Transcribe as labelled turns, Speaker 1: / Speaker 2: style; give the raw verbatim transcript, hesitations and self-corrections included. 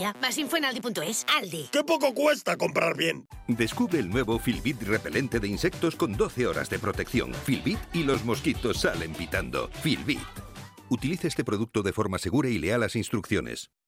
Speaker 1: día. Más info en Aldi punto es. Aldi.
Speaker 2: ¡Qué poco cuesta comprar bien!
Speaker 3: Descubre el nuevo Filbit repelente de insectos con doce horas de protección. Filbit y los mosquitos salen pitando. Filbit. Utilice este producto de forma segura y lea las instrucciones.